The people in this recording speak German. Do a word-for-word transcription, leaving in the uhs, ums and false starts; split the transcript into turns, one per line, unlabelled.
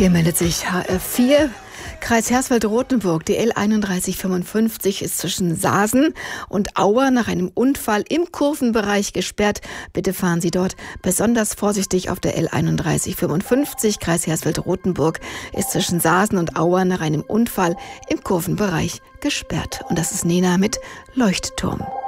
Hier meldet sich H F vier, Kreis Hersfeld-Rotenburg. Die L einunddreißig fünfundfünfzig ist zwischen Saasen und Auer nach einem Unfall im Kurvenbereich gesperrt. Bitte fahren Sie dort besonders vorsichtig auf der L einunddreißig fünfundfünfzig. Kreis Hersfeld-Rotenburg ist zwischen Saasen und Auer nach einem Unfall im Kurvenbereich gesperrt. Und das ist Nena mit Leuchtturm.